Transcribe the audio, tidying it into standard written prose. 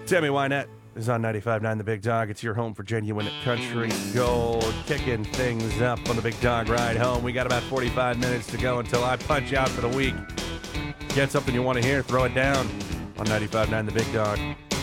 Tammy Wynette is on 95.9 The Big Dog. It's your home for genuine country gold. Kicking things up on the Big Dog ride home. We got about 45 minutes to go until I punch out for the week. Get something you want to hear, throw it down on 95.9 The Big Dog.